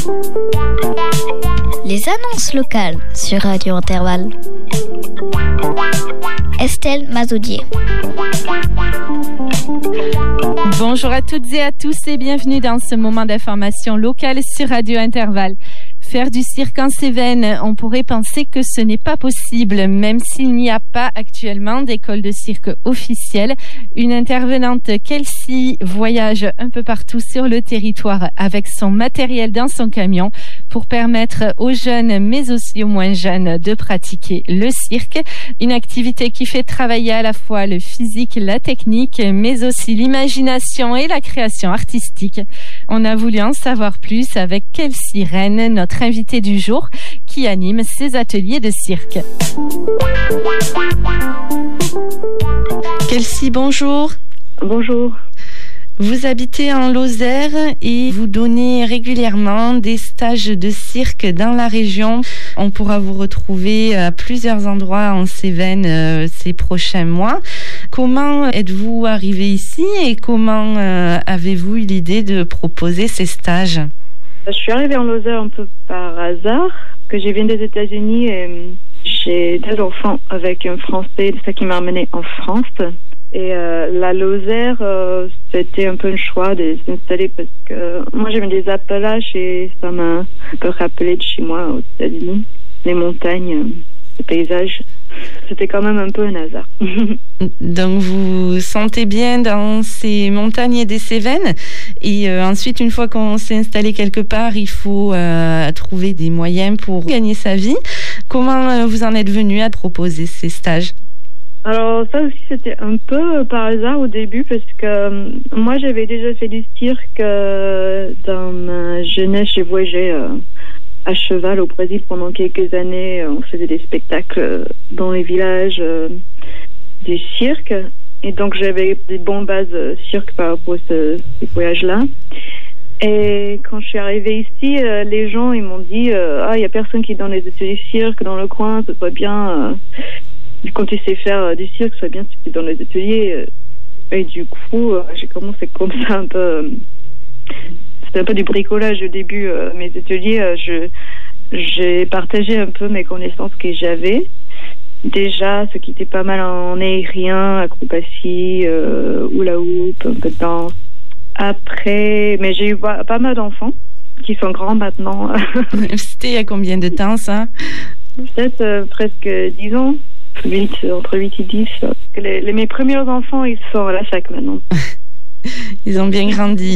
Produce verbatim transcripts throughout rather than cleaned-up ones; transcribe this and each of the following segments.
Les annonces locales sur Radio Intervalle. Estelle Mazoudier. Bonjour à toutes et à tous et bienvenue dans ce moment d'information locale sur Radio Intervalle. Faire du cirque en Cévennes, on pourrait penser que ce n'est pas possible, même s'il n'y a pas actuellement d'école de cirque officielle. Une intervenante, Kelsey, voyage un peu partout sur le territoire avec son matériel dans son camion pour permettre aux jeunes, mais aussi aux moins jeunes, de pratiquer le cirque. Une activité qui fait travailler à la fois le physique, la technique, mais aussi l'imagination et la création artistique. On a voulu en savoir plus avec Kelsey Rennes, notre invitée du jour, qui anime ces ateliers de cirque. Kelsey, bonjour. Bonjour. Vous habitez en Lozère et vous donnez régulièrement des stages de cirque dans la région. On pourra vous retrouver à plusieurs endroits en Cévennes euh, ces prochains mois. Comment êtes-vous arrivé ici et comment euh, avez-vous eu l'idée de proposer ces stages ? Je suis arrivée en Lozère un peu par hasard, que je viens des États-Unis et j'ai deux enfants avec un Français, c'est ça qui m'a amenée en France. Et euh, la Lozère, euh, c'était un peu un choix de s'installer parce que moi j'aime les Appalaches et ça m'a un peu rappelé de chez moi aux États-Unis, les montagnes, les paysages. C'était quand même un peu un hasard. Donc vous vous sentez bien dans ces montagnes des Cévennes et euh, ensuite une fois qu'on s'est installé quelque part, il faut euh, trouver des moyens pour gagner sa vie. Comment euh, vous en êtes venu à proposer ces stages ? Alors ça aussi c'était un peu par hasard au début parce que euh, moi j'avais déjà fait du cirque euh, dans ma jeunesse. J'ai voyagé euh, à cheval au Brésil pendant quelques années. On faisait des spectacles dans les villages euh, du cirque et donc j'avais des bonnes bases euh, cirque par rapport à ce, ces voyages-là. Et quand je suis arrivée ici, euh, les gens ils m'ont dit euh, ah il y a personne qui donne les ateliers cirque dans le coin, ce serait bien. Euh, Quand tu sais faire euh, du cirque, ça bien si tu es dans les ateliers. Euh, et du coup, euh, j'ai commencé comme ça un peu. Euh, c'était un peu du bricolage au début. Euh, mes ateliers, euh, je, j'ai partagé un peu mes connaissances que j'avais. Déjà, ce qui était pas mal en aérien, acrobatie, euh, hula hoop, un peu de danse. Après, mais j'ai eu pas mal d'enfants qui sont grands maintenant. C'était il y a combien de temps ça ? Peut-être euh, presque dix ans. huit, entre huit et dix. Les, les, mes premiers enfants, ils sont à la fac maintenant. Ils ont bien grandi.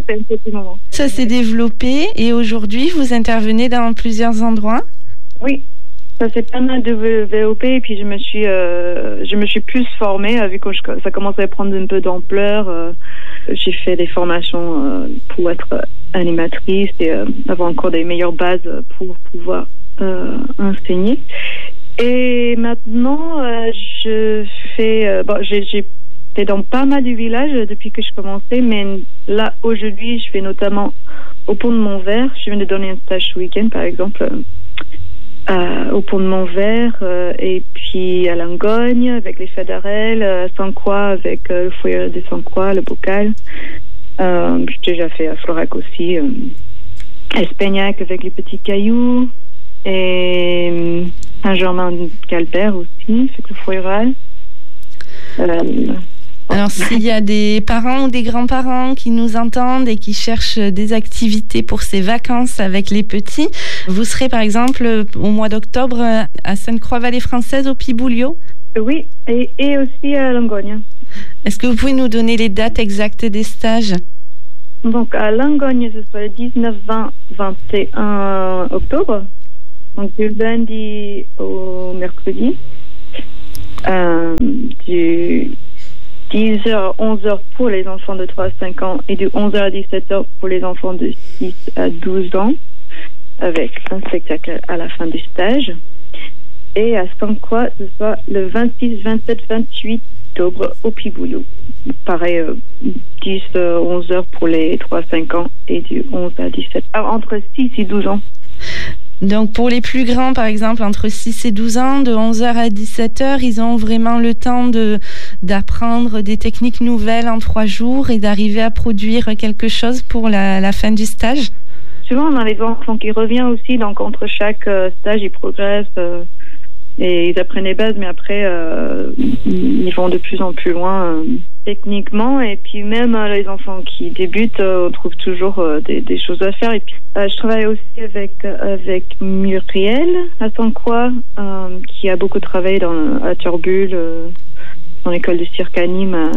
Ça s'est développé et aujourd'hui, vous intervenez dans plusieurs endroits ? Oui, ça s'est pas mal développé et puis je me suis, euh, je me suis plus formée vu que ça commençait à prendre un peu d'ampleur. Euh, j'ai fait des formations euh, pour être animatrice et euh, avoir encore des meilleures bases pour pouvoir euh, enseigner. Et maintenant, euh, je fais... Euh, bon, j'ai, j'ai fait dans pas mal de villages depuis que je commençais, mais là, aujourd'hui, je fais notamment au Pont de Montvert. Je viens de donner un stage ce week-end, par exemple, euh, au Pont de Montvert, euh, et puis à Langogne, avec les Fédérales, à Saint-Croix, avec euh, le foyer de Saint-Croix, le bocal. Euh, j'ai déjà fait à Florac aussi, euh, à Espagnac, avec les petits cailloux, et... Saint-Germain-Calbert aussi, c'est le Foiral. Euh, Alors, s'il y a des parents ou des grands-parents qui nous entendent et qui cherchent des activités pour ces vacances avec les petits, vous serez par exemple au mois d'octobre à Sainte-Croix-Vallée française au Piboulio ? Oui, et, et aussi à Langogne. Est-ce que vous pouvez nous donner les dates exactes des stages ? Donc, à Langogne, ce sera le dix-neuf, vingt, vingt et un octobre. Donc, du lundi au mercredi, euh, du dix heures à onze heures pour les enfants de trois à cinq ans et du onze heures à dix-sept heures pour les enfants de six à douze ans, avec un spectacle à la fin du stage. Et à Saint-Croix, ce sera le vingt-six, vingt-sept, vingt-huit octobre au Piboulou. Pareil, euh, dix à onze heures pour les trois à cinq ans et du onze à dix-sept. Alors, entre six et douze ans. Donc pour les plus grands, par exemple, entre six et douze ans, de onze heures à dix-sept heures, ils ont vraiment le temps de, d'apprendre des techniques nouvelles en trois jours et d'arriver à produire quelque chose pour la, la fin du stage ? souvent on a les enfants qui reviennent aussi, donc entre chaque euh, stage ils progressent euh, et ils apprennent les bases, mais après euh, ils vont de plus en plus loin euh, techniquement. Et puis même euh, les enfants qui débutent, euh, on trouve toujours euh, des, des choses à faire. Et puis euh, je travaille aussi avec avec Muriel à Sainte-Croix, euh, qui a beaucoup travaillé dans à Turbule, euh, dans l'école de cirque à Nîmes. Euh,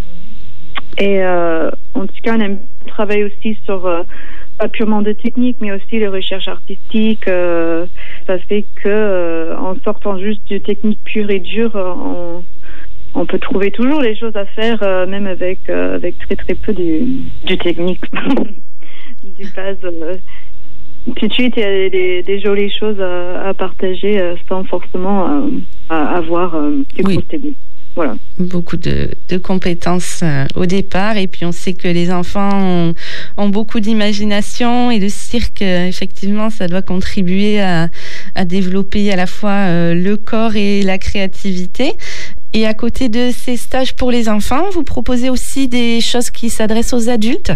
et euh, en tout cas, on aime travailler aussi sur euh, pas purement de technique, mais aussi les recherches artistiques. Euh, ça fait que euh, en sortant juste de technique pure et dure, on, on peut trouver toujours les choses à faire, euh, même avec euh, avec très très peu du, du technique, du base. Euh, tout de suite, il y a des, des jolies choses à, à partager euh, sans forcément euh, à avoir euh, des oui. grosses techniques. Voilà. Beaucoup de, de compétences euh, au départ, et puis on sait que les enfants ont, ont beaucoup d'imagination, et le cirque, euh, effectivement, ça doit contribuer à, à développer à la fois euh, le corps et la créativité. Et à côté de ces stages pour les enfants, vous proposez aussi des choses qui s'adressent aux adultes?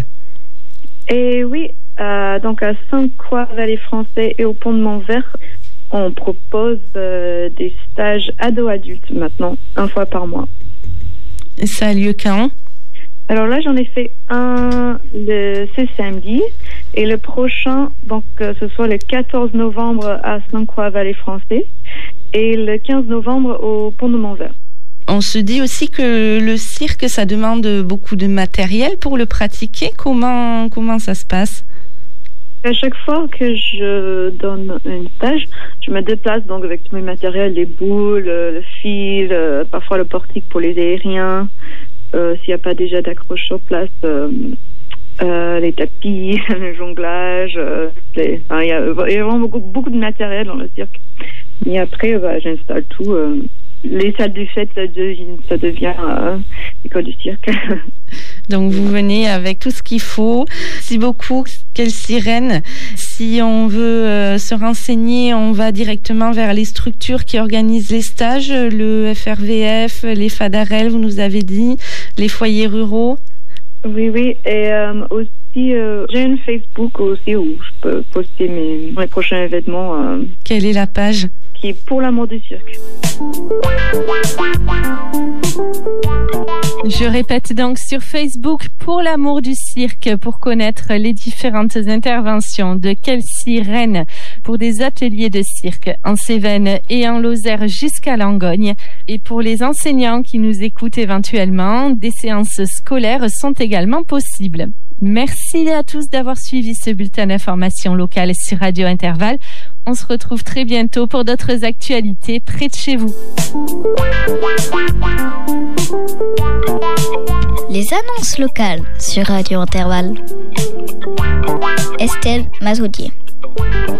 Et oui, euh, donc à Sainte-Croix, Vallée Français et au Pont de Montvert, on propose euh, des stages ados-adultes maintenant, une fois par mois. Ça a lieu quand? Alors là, j'en ai fait un le, ce samedi, et le prochain, donc euh, ce soit le quatorze novembre à Sainte-Croix, Vallée Français, et le quinze novembre au Pont de Montvert. On se dit aussi que le cirque, ça demande beaucoup de matériel pour le pratiquer. Comment, comment ça se passe? À chaque fois que je donne un stage, je me déplace donc avec tout mes matériel, les boules, le fil, euh, parfois le portique pour les aériens, euh, s'il n'y a pas déjà d'accroche sur place, euh, euh, les tapis, le jonglage, euh, les, enfin, il y a, il y a vraiment beaucoup, beaucoup de matériel dans le cirque. Et après, bah, j'installe tout. Euh, les salles du fête, ça devient, ça devient euh, école du cirque. Donc vous venez avec tout ce qu'il faut. Merci beaucoup, Quelle Sirène. Si on veut euh, se renseigner, on va directement vers les structures qui organisent les stages, le F R V F, les Fadarel, vous nous avez dit, les foyers ruraux. Oui, oui. Et euh, aussi, euh, j'ai une Facebook aussi où je peux poster mes, mes prochains événements. Euh, Quelle est la page? Qui est Pour l'amour du cirque. Je répète donc sur Facebook, Pour l'amour du cirque, pour connaître les différentes interventions de Quelle Sirène pour des ateliers de cirque en Cévennes et en Lozère jusqu'à Langogne. Et pour les enseignants qui nous écoutent éventuellement, des séances scolaires sont également possibles. Merci à tous d'avoir suivi ce bulletin d'information locale sur Radio Intervalle. On se retrouve très bientôt pour d'autres actualités près de chez vous. Les annonces locales sur Radio Intervalle. Estelle Mazoudier.